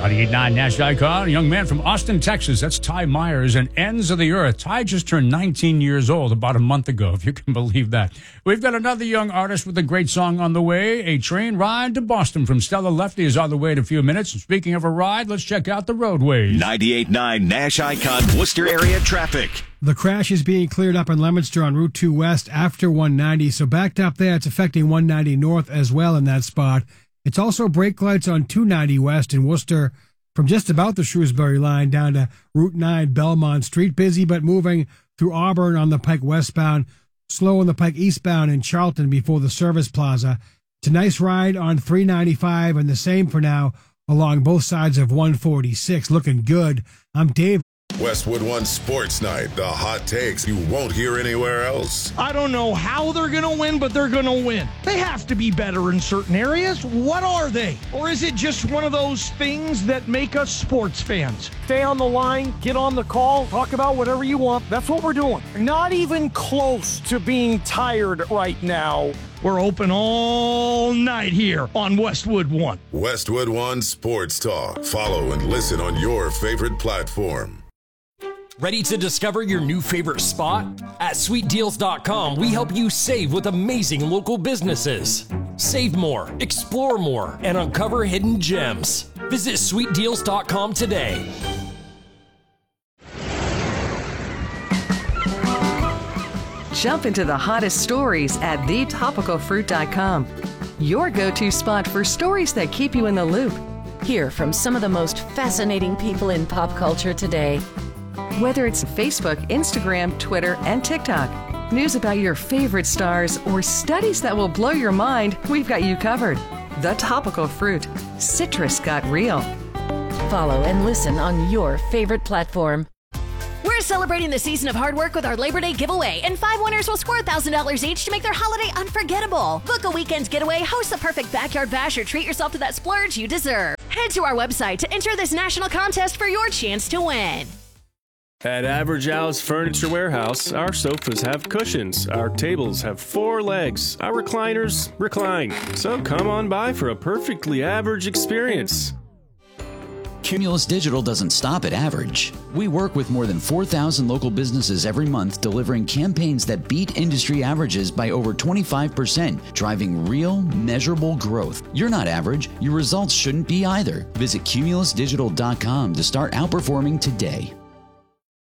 98.9 Nash Icon, a young man from Austin, Texas. That's Ty Myers and Ends of the Earth. Ty just turned 19 years old about a month ago, if you can believe that. We've got another young artist with a great song on the way. A train ride to Boston from Stella Lefty is on the way in a few minutes. And speaking of a ride, let's check out the roadways. 98.9 Nash Icon, Worcester area traffic. The crash is being cleared up in Leominster on Route 2 West after 190, so backed up there. It's affecting 190 North as well in that spot. It's also brake lights on 290 West in Worcester from just about the Shrewsbury line down to Route 9 Belmont Street. Busy but moving through Auburn on the Pike westbound, slow on the Pike eastbound in Charlton before the Service Plaza. It's a nice ride on 395 and the same for now along both sides of 146. Looking good. I'm Dave. Westwood One Sports Night, the hot takes you won't hear anywhere else. I don't know how they're going to win, but they're going to win. They have to be better in certain areas. What are they? Or is it just one of those things that make us sports fans? Stay on the line, get on the call, talk about whatever you want. That's what we're doing. Not even close to being tired right now. We're open all night here on Westwood One. Westwood One Sports Talk. Follow and listen on your favorite platform. Ready to discover your new favorite spot? At SweetDeals.com, we help you save with amazing local businesses. Save more, explore more, and uncover hidden gems. Visit SweetDeals.com today. Jump into the hottest stories at TheTopicalFruit.com. Your go-to spot for stories that keep you in the loop. Hear from some of the most fascinating people in pop culture today. Whether it's Facebook, Instagram, Twitter, and TikTok, news about your favorite stars, or studies that will blow your mind, we've got you covered. The Topical Fruit. Citrus got real. Follow and listen on your favorite platform. We're celebrating the season of hard work with our Labor Day giveaway, and 5 winners will score $1,000 each to make their holiday unforgettable. Book a weekend's getaway, host the perfect backyard bash, or treat yourself to that splurge you deserve. Head to our website to enter this national contest for your chance to win. At Average Al's Furniture Warehouse, our sofas have cushions, our tables have 4 legs, our recliners recline. So come on by for a perfectly average experience. Cumulus Digital doesn't stop at average. We work with more than 4,000 local businesses every month, delivering campaigns that beat industry averages by over 25%, driving real, measurable growth. You're not average. Your results shouldn't be either. Visit CumulusDigital.com to start outperforming today.